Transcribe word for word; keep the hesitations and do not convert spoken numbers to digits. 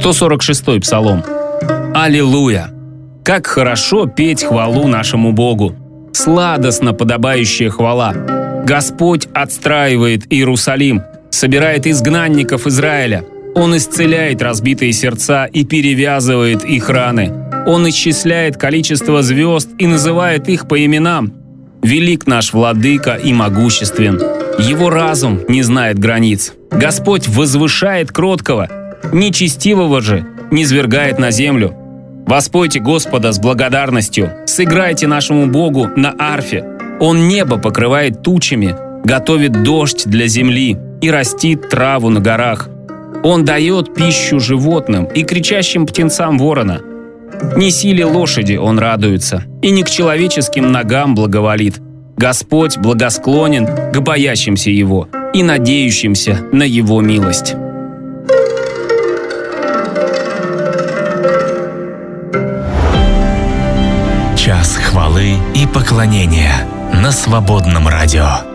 сто сорок шестой Псалом. Аллилуйя! Как хорошо петь хвалу нашему Богу! Сладостно подобающая хвала! Господь отстраивает Иерусалим, собирает изгнанников Израиля. Он исцеляет разбитые сердца и перевязывает их раны. Он исчисляет количество звезд и называет их по именам. Велик наш Владыка и могуществен. Его разум не знает границ. Господь возвышает кроткого, нечестивого же низвергает на землю. Воспойте Господа с благодарностью, сыграйте нашему Богу на арфе. Он небо покрывает тучами, готовит дождь для земли и растит траву на горах. Он дает пищу животным и кричащим птенцам ворона. Не силе лошади он радуется, и не к человеческим ногам благоволит. Господь благосклонен к боящимся Его и надеющимся на Его милость. Час хвалы и поклонения на Свободном радио.